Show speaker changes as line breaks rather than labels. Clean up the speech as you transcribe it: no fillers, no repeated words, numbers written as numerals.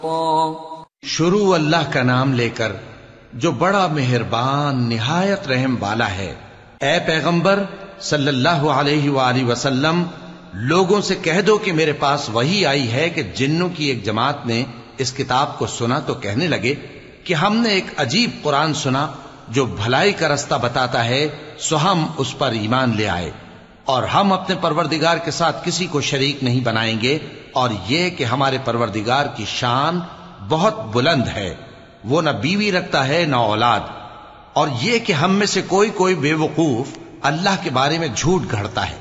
शुरू अल्लाह का नाम लेकर जो बड़ा मेहरबान निहायत रहम वाला है। ए पैगंबर सल्लल्लाहु अलैहि वसल्लम, लोगों से कह दो कि मेरे पास वही आई है कि जिन्नों की एक जमात ने इस किताब को सुना तो कहने लगे कि हमने एक अजीब कुरान सुना जो भलाई का रास्ता बताता है, सो हम उस पर ईमान ले आए और हम अपने परवरदिगार के साथ किसी को शरीक नहीं बनाएंगे, और ये कि हमारे परवरदिगार की शान बहुत बुलंद है, वो न बीवी रखता है न औलाद, और ये कि हम में से कोई कोई बेवकूफ अल्लाह के बारे में झूठ गढ़ता है।